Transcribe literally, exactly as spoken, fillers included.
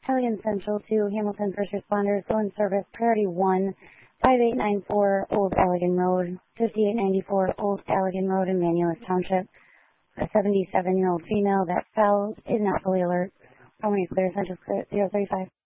Halligan Central to Hamilton First Responders, go in service, priority one, five eight nine four Old Allegan Road, fifty-eight ninety-four Old Allegan Road in Manulus Township. A seventy-seven-year-old female that fell is not fully alert. Primary clear, Central clear, zero thirty-five.